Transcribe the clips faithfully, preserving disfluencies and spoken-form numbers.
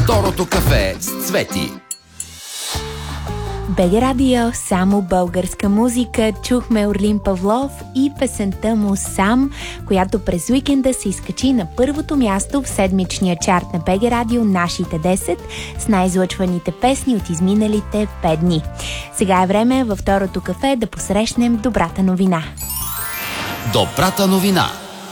Второто кафе с Цвети. БГ Радио, само българска музика. Чухме Орлин Павлов и песента му "Сам", която през уикенда се изкачи на първото място в седмичния чарт на БГ Радио "Нашите десет" с най-излъчваните песни от изминалите пет дни. Сега е време във второто кафе да посрещнем добрата новина. Добрата новина.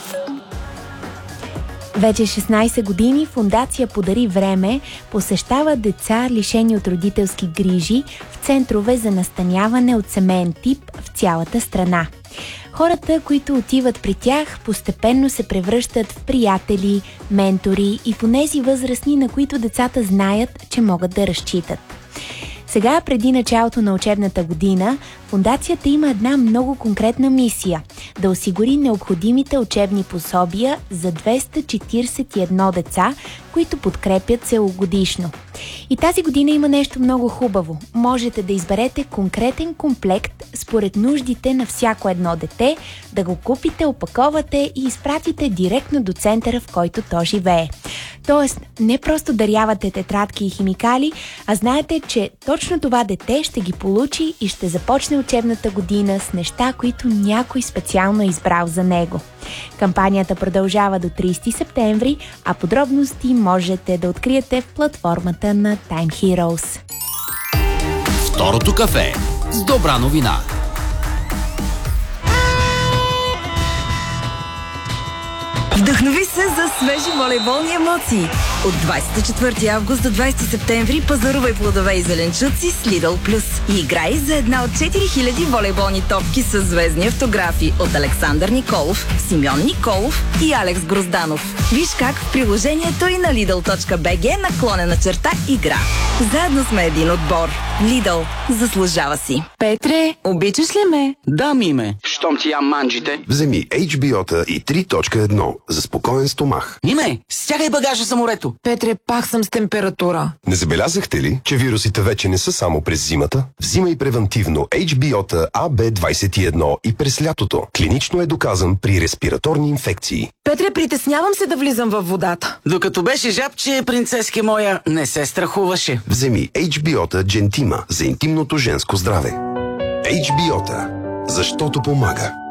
Вече шестнайсет години фондация "Подари време" посещава деца, лишени от родителски грижи, в центрове за настаняване от семеен тип в цялата страна. Хората, които отиват при тях, постепенно се превръщат в приятели, ментори и в онези възрастни, на които децата знаят, че могат да разчитат. Сега, преди началото на учебната година, фондацията има една много конкретна мисия – да осигури необходимите учебни пособия за двеста четиридесет и едно деца, които подкрепят целогодишно. И тази година има нещо много хубаво. Можете да изберете конкретен комплект според нуждите на всяко едно дете, да го купите, опаковате и изпратите директно до центъра, в който то живее. Тоест, не просто дарявате тетрадки и химикали, а знаете, че точно това дете ще ги получи и ще започне учебната година с неща, които някой специално е избрал за него. Кампанията продължава до тридесети септември, а подробности можете да откриете в платформата на Time Heroes. Второто кафе с добра новина. Вдъхнови се за свежи волейболни емоции. От двадесет и четвърти август до двадесети септември пазарувай плодове и зеленчуци с Lidl Plus и играй за една от четири хиляди волейболни топки с звездни автографи от Александър Николов, Симеон Николов и Алекс Грозданов. Виж как в приложението и на Lidl.bg наклонена черта игра. Заедно сме един отбор. Lidl. Заслужава си. Петре, обичаш ли ме? Да, Миме. Щом ти ям манджите. Вземи Ейч Би О-та и три точка едно за спокоен стомах. Миме, стягай багажа за морето. Петре, пак съм с температура. Не забелязахте ли, че вирусите вече не са само през зимата? Взимай превентивно Ейч Би О-та А Б двадесет и едно и през лятото. Клинично е доказан при респираторни инфекции. Петре, притеснявам се да влизам във водата. Докато беше жабче, принцески моя не се страхуваше. Вземи Ейч Би О-та Джентима за интимното женско здраве. Ейч Би О-та, защото помага.